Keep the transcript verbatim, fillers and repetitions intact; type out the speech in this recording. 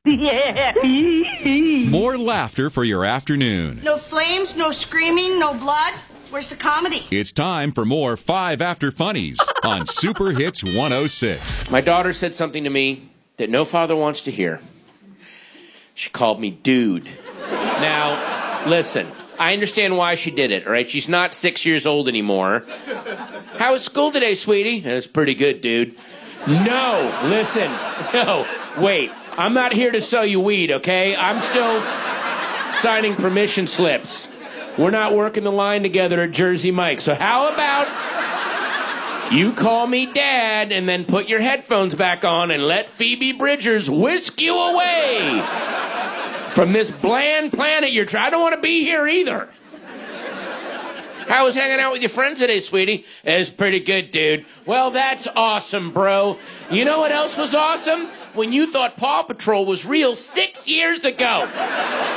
More laughter for your afternoon. No flames, no screaming, no blood. Where's the comedy? It's time for more Five After Funnies on Super Hits one oh six. My daughter said something to me that no father wants to hear. She called me dude. Now, listen, I understand why she did it, all right? She's not six years old anymore. How was school today, sweetie? It's pretty good, dude. No, listen, no, wait. I'm not here to sell you weed, okay? I'm still signing permission slips. We're not working the line together at Jersey Mike. So how about you call me Dad and then put your headphones back on and let Phoebe Bridgers whisk you away from this bland planet you're trying. I don't want to be here either. How was hanging out with your friends today, sweetie? It's pretty good, dude. Well, that's awesome, bro. You know what else was awesome? When you thought Paw Patrol was real six years ago.